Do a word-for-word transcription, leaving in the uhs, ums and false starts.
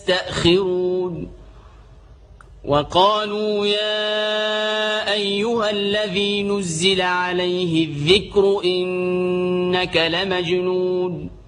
يستأخرون وقالوا يا أيها الذي نزل عليه الذكر إنك لمجنون